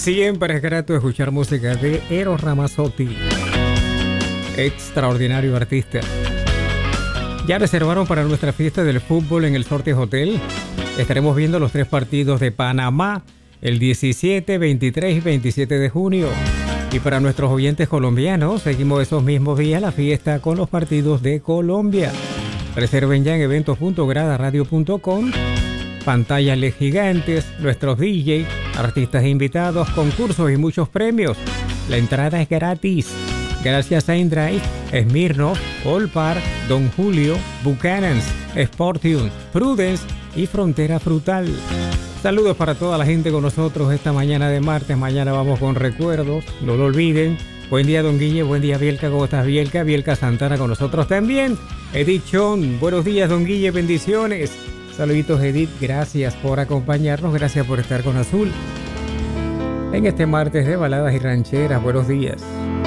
Siempre es grato escuchar música de Eros Ramazzotti, extraordinario artista. Ya reservaron para nuestra fiesta del fútbol en el Sortes Hotel. Estaremos viendo los 3 partidos de Panamá el 17, 23 y 27 de junio. Y para nuestros oyentes colombianos, seguimos esos mismos días la fiesta con los partidos de Colombia. Reserven ya en eventos.gradaradio.com. Pantallas LED gigantes, nuestros DJ, artistas invitados, concursos y muchos premios. La entrada es gratis. Gracias a InDrive, Smirnoff, Olpar, Don Julio, Buchanan's, Sportium, Prudence y Frontera Frutal. Saludos para toda la gente con nosotros esta mañana de martes. Mañana vamos con recuerdos, no lo olviden. Buen día, Don Guille. Buen día, Bielka. ¿Cómo estás, Bielka? Bielka Santana con nosotros también. Edith Chon. Buenos días, Don Guille. Bendiciones. Saluditos, Edith. Gracias por acompañarnos. Gracias por estar con Azul en este martes de baladas y rancheras. Buenos días.